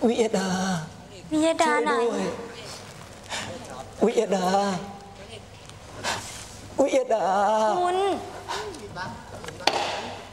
วิยดาวิยดาไหนวิยดาวิยดาคุณ